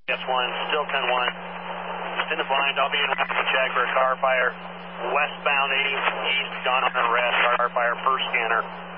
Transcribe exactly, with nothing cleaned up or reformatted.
Yes, one, still ten one. Just in the blind, I'll be in to check for a car fire. Westbound eighty east, gone on arrest, car fire, first scanner.